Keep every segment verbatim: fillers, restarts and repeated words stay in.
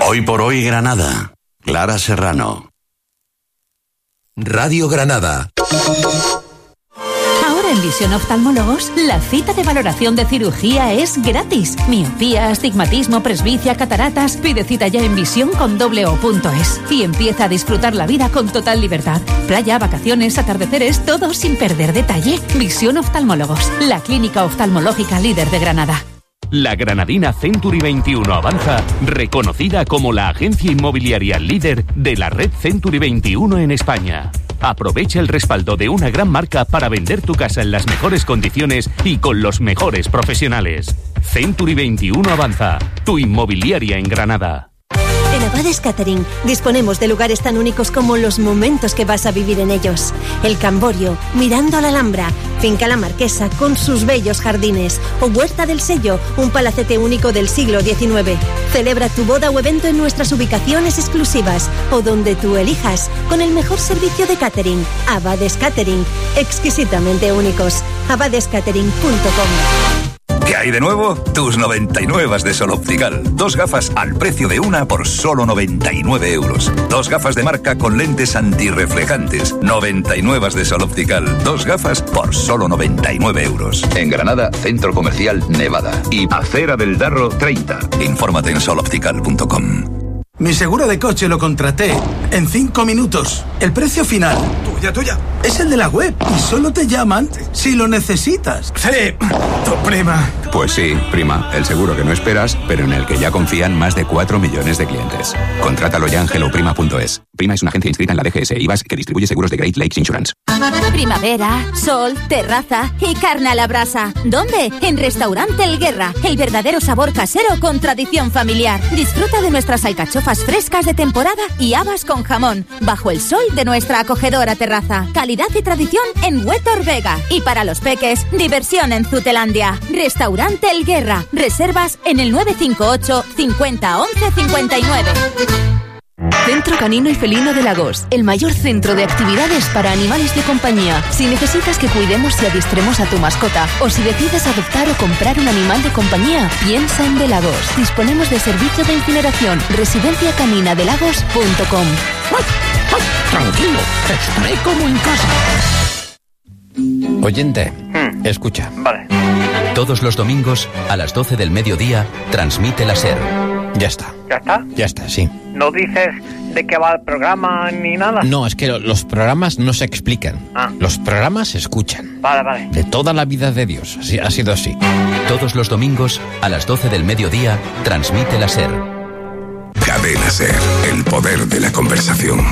Hoy por hoy Granada. Clara Serrano. Radio Granada. Ahora en Visión Oftalmólogos, la cita de valoración de cirugía es gratis. Miopía, astigmatismo, presbicia, cataratas. Pide cita ya en visión con doble o punto es y empieza a disfrutar la vida con total libertad. Playa, vacaciones, atardeceres, todo sin perder detalle. Visión Oftalmólogos, la clínica oftalmológica líder de Granada. La granadina Century veintiuno Avanza, reconocida como la agencia inmobiliaria líder de la red Century veintiuno en España. Aprovecha el respaldo de una gran marca para vender tu casa en las mejores condiciones y con los mejores profesionales. Century veintiuno Avanza, tu inmobiliaria en Granada. En Abades Catering disponemos de lugares tan únicos como los momentos que vas a vivir en ellos. El Camborio, mirando a la Alhambra, Finca La Marquesa con sus bellos jardines o Huerta del Sello, un palacete único del siglo diecinueve. Celebra tu boda o evento en nuestras ubicaciones exclusivas o donde tú elijas, con el mejor servicio de catering. Abades Catering, exquisitamente únicos. abades catering punto com. ¿Qué hay de nuevo? Tus noventa y nueve de Sol Optical. Dos gafas al precio de una por solo noventa y nueve euros. Dos gafas de marca con lentes antirreflejantes. noventa y nueve de Sol Optical. Dos gafas por solo noventa y nueve euros. En Granada, Centro Comercial Nevada. Y Acera del Darro treinta. Infórmate en sol optical punto com. Mi seguro de coche lo contraté en cinco minutos. El precio final, tuya, tuya, es el de la web y solo te llaman si lo necesitas. Sí, tu prima. Pues sí, prima, el seguro que no esperas, pero en el que ya confían más de cuatro millones de clientes. Contrátalo ya en hello prima punto es. Prima es una agencia inscrita en la D G S I V A S que distribuye seguros de Great Lakes Insurance. Primavera, sol, terraza y carne a la brasa. ¿Dónde? En Restaurante El Guerra, el verdadero sabor casero con tradición familiar. Disfruta de nuestras alcachofas frescas de temporada y habas con jamón, bajo el sol de nuestra acogedora terraza. Calidad y tradición en Huetor Vega. Y para los peques, diversión en Zutelandia. Restaurante El Guerra. Reservas en el nueve cinco ocho cincuenta once cincuenta y nueve. Centro Canino y Felino de Lagos, el mayor centro de actividades para animales de compañía. Si necesitas que cuidemos y adiestremos a tu mascota, o si decides adoptar o comprar un animal de compañía, piensa en De Lagos. Disponemos de servicio de incineración. residencia canina de lagos punto com. Tranquilo, estaré como en casa. Oyente, hmm. escucha. Vale. Todos los domingos, a las doce del mediodía, transmite la SER. Ya está. ¿Ya está? Ya está, sí. ¿No dices de qué va el programa ni nada? No, es que los programas no se explican. Ah. Los programas se escuchan. Vale, vale. De toda la vida de Dios. Así, ha sido así. Todos los domingos, a las doce del mediodía, transmite la SER. Cadena SER, el poder de la conversación.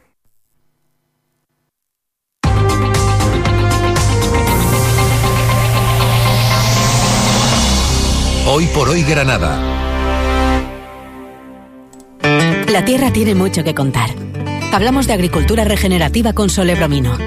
Hoy por hoy Granada. La tierra tiene mucho que contar. Hablamos de agricultura regenerativa con Solebromino.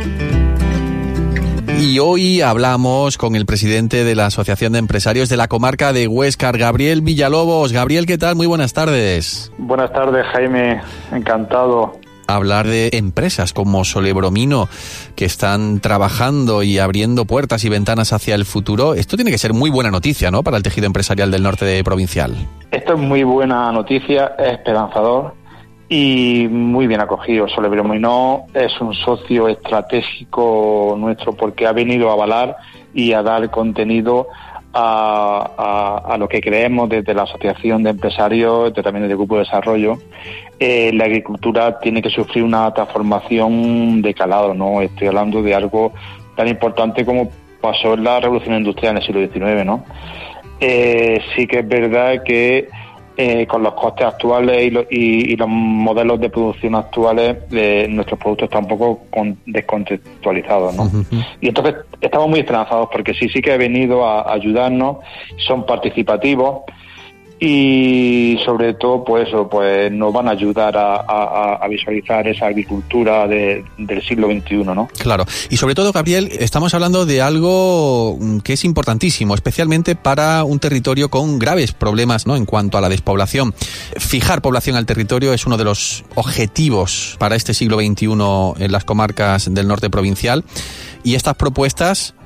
Y hoy hablamos con el presidente de la Asociación de Empresarios de la Comarca de Huéscar, Gabriel Villalobos. Gabriel, ¿qué tal? Muy buenas tardes. Buenas tardes, Jaime. Encantado. Hablar de empresas como Solebromino que están trabajando y abriendo puertas y ventanas hacia el futuro. Esto tiene que ser muy buena noticia, ¿no?, para el tejido empresarial del norte de provincial. Esto es muy buena noticia, es esperanzador y muy bien acogido. Solebromino es un socio estratégico nuestro porque ha venido a avalar y a dar contenido a, a, a lo que creemos desde la Asociación de Empresarios, también del Grupo de Desarrollo. Eh, la agricultura tiene que sufrir una transformación de calado, ¿no? Estoy hablando de algo tan importante como pasó en la Revolución Industrial en el siglo diecinueve, ¿no? Eh, sí que es verdad que eh, con los costes actuales y, lo, y, y los modelos de producción actuales, eh, nuestros productos están un poco con, descontextualizados, ¿no? Uh-huh. Y entonces estamos muy esperanzados porque sí, sí que ha venido a ayudarnos, son participativos. Y sobre todo, pues eso, pues nos van a ayudar a, a, a visualizar esa agricultura de, del siglo veintiuno, ¿no? Claro. Y sobre todo, Gabriel, estamos hablando de algo que es importantísimo, especialmente para un territorio con graves problemas, ¿no?, en cuanto a la despoblación. Fijar población al territorio es uno de los objetivos para este siglo veintiuno en las comarcas del norte provincial. Y estas propuestas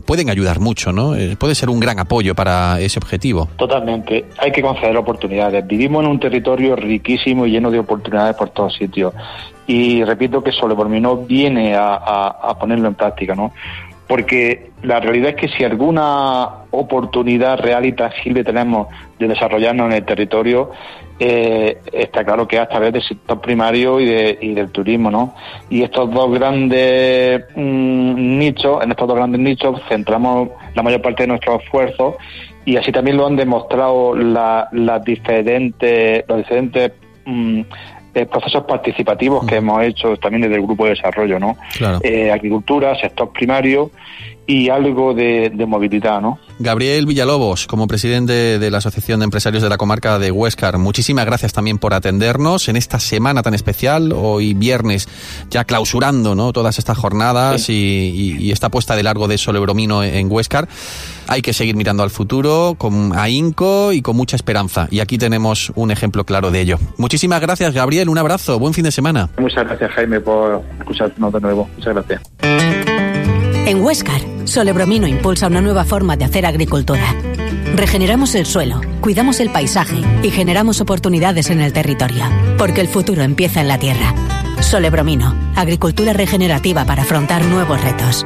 pueden ayudar mucho, ¿no? Eh, puede ser un gran apoyo para ese objetivo. Totalmente. Hay que conceder oportunidades. Vivimos en un territorio riquísimo y lleno de oportunidades por todos sitios. Y repito que Solebromino viene a, a, a ponerlo en práctica, ¿no? Porque la realidad es que si alguna oportunidad real y tangible tenemos de desarrollarnos en el territorio, eh, está claro que es a través del sector primario y, de, y del turismo, ¿no? Y estos dos grandes mmm, nichos, en estos dos grandes nichos centramos la mayor parte de nuestros esfuerzos, y así también lo han demostrado la, las diferentes, los diferentes mmm, Eh, procesos participativos que hemos hecho también desde el grupo de desarrollo, ¿no? Claro. Eh, agricultura, sector primario y algo de, de movilidad, ¿no? Gabriel Villalobos, como presidente de la Asociación de Empresarios de la Comarca de Huéscar, muchísimas gracias también por atendernos en esta semana tan especial, hoy viernes, ya clausurando, ¿no?, todas estas jornadas, sí. y, y, y esta puesta de largo de Solebromino en Huéscar. Hay que seguir mirando al futuro con ahínco y con mucha esperanza, y aquí tenemos un ejemplo claro de ello. Muchísimas gracias, Gabriel, un abrazo, buen fin de semana. Muchas gracias, Jaime, por escucharnos de nuevo. Muchas gracias. En Huéscar, Solebromino impulsa una nueva forma de hacer agricultura. Regeneramos el suelo, cuidamos el paisaje y generamos oportunidades en el territorio, porque el futuro empieza en la tierra. Solebromino, agricultura regenerativa para afrontar nuevos retos.